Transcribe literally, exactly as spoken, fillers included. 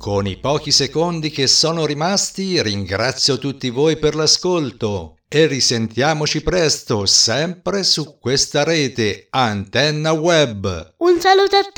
Con i pochi secondi che sono rimasti ringrazio tutti voi per l'ascolto e risentiamoci presto sempre su questa rete Antenna Web. Un saluto a tutti!